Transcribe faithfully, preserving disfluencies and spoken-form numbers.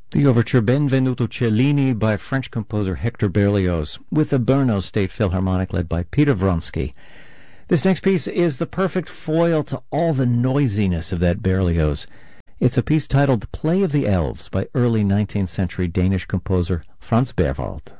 The overture Benvenuto Cellini by French composer Hector Berlioz, with the Brno State Philharmonic led by Peter Vronsky. This next piece is the perfect foil to all the noisiness of that Berlioz. It's a piece titled Play of the Elves by early nineteenth century Danish composer Franz Berwald.